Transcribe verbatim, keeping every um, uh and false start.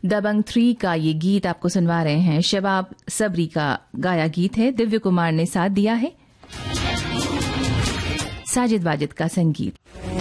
दबंग three का ये गीत आपको सुनवा रहे हैं। शबाब सबरी का गाया गीत है, दिव्य कुमार ने साथ दिया है, साजिद वाजिद का संगीत।